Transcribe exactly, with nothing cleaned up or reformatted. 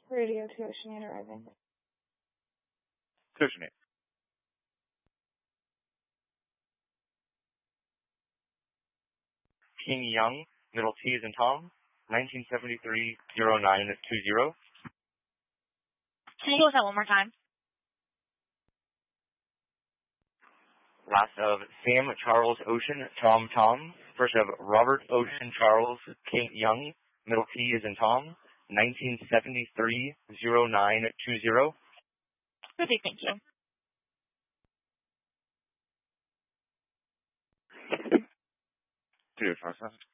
Radio to Oceanate arriving. To Oceanate. King Young, middle T is in Tom, nineteen seventy-three oh nine two zero. Can you go with that one more time? Last of Sam Charles Ocean, Tom Tom. First of Robert Ocean Charles King Young, middle T is in Tom, nineteen seventy-three oh nine two zero. Okay, thank you. Two,